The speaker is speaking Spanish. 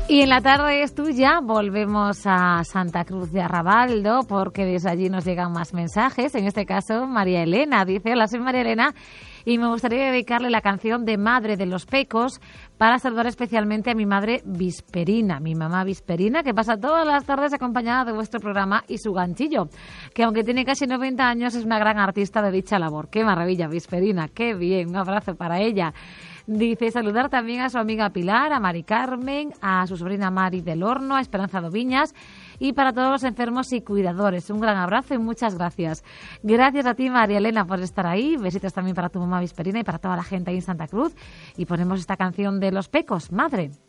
Y en la tarde es tuya, volvemos a Santa Cruz de Arrabaldo, porque desde allí nos llegan más mensajes. En este caso, María Elena dice: hola, soy María Elena y me gustaría dedicarle la canción de Madre de los Pecos para saludar especialmente a mi madre Visperina, mi mamá Visperina, que pasa todas las tardes acompañada de vuestro programa y su ganchillo, que aunque tiene casi 90 años es una gran artista de dicha labor. ¡Qué maravilla, Visperina! ¡Qué bien! Un abrazo para ella. Dice saludar también a su amiga Pilar, a Mari Carmen, a su sobrina Mari del Horno, a Esperanza Doviñas y para todos los enfermos y cuidadores. Un gran abrazo y muchas gracias. Gracias a ti, María Elena, por estar ahí. Besitos también para tu mamá Visperina y para toda la gente ahí en Santa Cruz. Y ponemos esta canción de Los Pecos, Madre.